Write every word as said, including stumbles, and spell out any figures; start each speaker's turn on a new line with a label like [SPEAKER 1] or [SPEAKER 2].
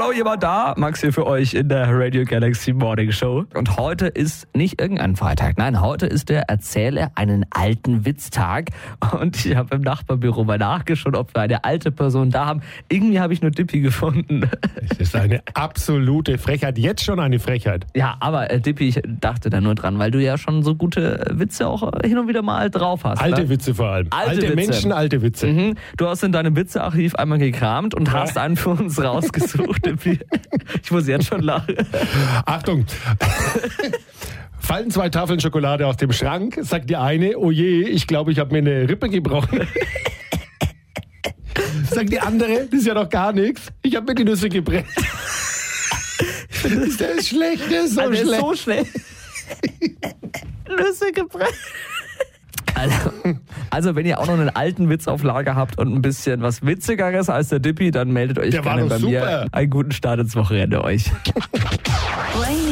[SPEAKER 1] Hallo, jemand da? Max hier für euch in der Radio Galaxy Morning Show. Und heute ist nicht irgendein Freitag. Nein, heute ist der Erzähle einen alten Witztag. Und ich habe im Nachbarbüro mal nachgeschaut, ob wir eine alte Person da haben. Irgendwie habe ich nur Dippi gefunden.
[SPEAKER 2] Das ist eine absolute Frechheit. Jetzt schon eine Frechheit.
[SPEAKER 1] Ja, aber äh, Dippi, ich dachte da nur dran, weil du ja schon so gute Witze auch hin und wieder mal drauf hast.
[SPEAKER 2] Alte
[SPEAKER 1] ne?
[SPEAKER 2] Witze vor allem.
[SPEAKER 1] Alte,
[SPEAKER 2] alte
[SPEAKER 1] Witze.
[SPEAKER 2] Menschen, alte Witze.
[SPEAKER 1] Mhm. Du hast in deinem Witzearchiv einmal gekramt und
[SPEAKER 2] Ja.
[SPEAKER 1] hast einen für uns rausgesucht. Dippi. Ich muss jetzt schon lachen.
[SPEAKER 2] Achtung. Fallen zwei Tafeln Schokolade aus dem Schrank, sagt die eine, oh je, ich glaube, ich habe mir eine Rippe gebrochen. Sagt die andere, das ist ja doch gar nichts, ich habe mir die Nüsse gebrennt. Der ist schlecht, der ist so
[SPEAKER 1] Also, der
[SPEAKER 2] schlecht.
[SPEAKER 1] ist so schlecht. Nüsse gebrannt. Also, also, wenn ihr auch noch einen alten Witz auf Lager habt und ein bisschen was Witzigeres als der Dippi, dann meldet euch
[SPEAKER 2] Der war
[SPEAKER 1] gerne
[SPEAKER 2] doch
[SPEAKER 1] bei mir.
[SPEAKER 2] super.
[SPEAKER 1] Einen guten Start ins Wochenende euch.
[SPEAKER 3] Brain